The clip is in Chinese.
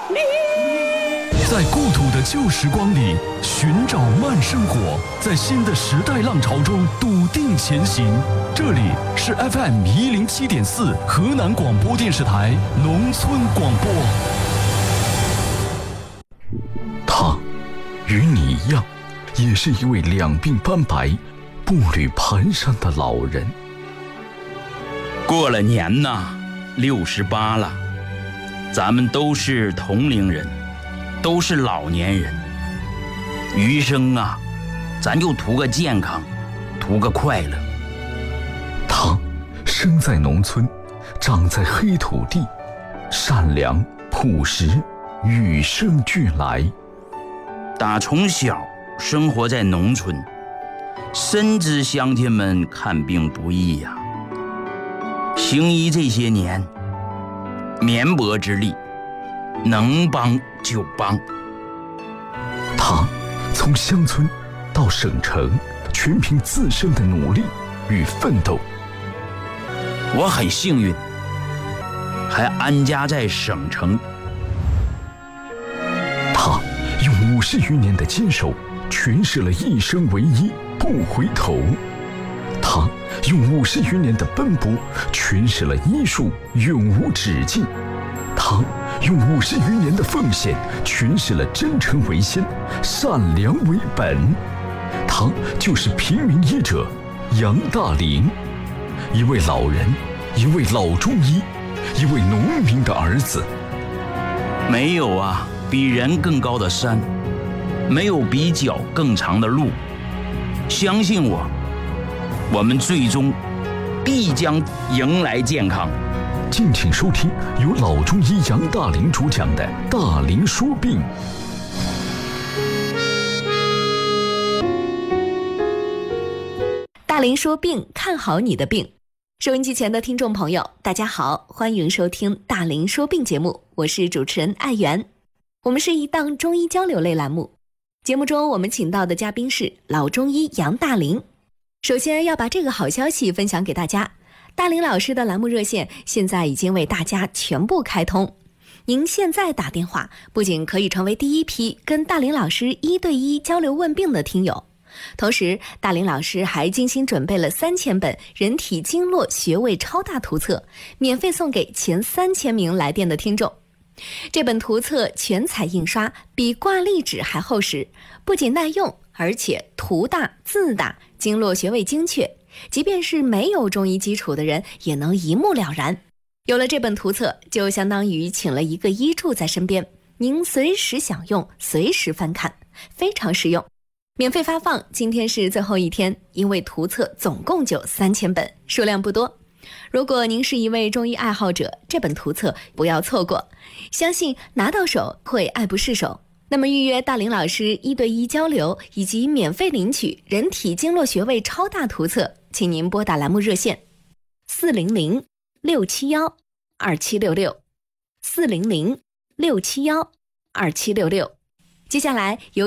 在故土的旧时光里寻找慢生活，在新的时代浪潮中笃定前行。这里是 FM107.4 河南广播电视台农村广播。他与你一样，也是一位两鬓斑白、步履蹒跚的老人。 过了年呐，68了，咱们都是同龄人，都是老年人。余生啊，咱就图个健康，图个快乐。 他生在农村，长在黑土地，善良朴实，与生俱来。 打从小生活在农村，深知乡亲们看病不易呀。行医这些年，绵薄之力，能帮就帮。 他从乡村到省城，全凭自身的努力与奋斗。 我很幸运，还安家在省城。 他用50余年的坚守，诠释了一生为一，不回头。他用50余年的奔波，诠释了医术永无止境。他用50余年的奉献，诠释了真诚为先，善良为本。他就是平民医者杨大林，一位老人，一位老中医，一位农民的儿子。 没有啊比人更高的山，没有比脚更长的路。相信我，我们最终必将迎来健康。 敬请收听由老中医杨大林主讲的《大林说病》。 大林说病，看好你的病。收音机前的听众朋友，大家好，欢迎收听大林说病节目，我是主持人艾媛。我们是一档中医交流类栏目，节目中我们请到的嘉宾是老中医杨大林。首先要把这个好消息分享给大家，大林老师的栏目热线现在已经为大家全部开通。您现在打电话，不仅可以成为第一批跟大林老师1对1交流问病的听友，同时大林老师还精心准备了3000本人体经络穴位超大图册，免费送给前3000名来电的听众。这本图册全彩印刷，比挂历纸还厚实，不仅耐用，而且图大字大，经络穴位精确，即便是没有中医基础的人也能一目了然。有了这本图册，就相当于请了一个医助在身边，您随时享用，随时翻看，非常实用。免费发放，今天是最后一天，因为图册总共就3000本，数量不多。如果您是一位中医爱好者，这本图册不要错过，相信拿到手会爱不释手。那么预约大林老师1对1交流以及免费领取人体经络穴位超大图册，请您拨打栏目热线400-671-2766 400-671-2766。接下来由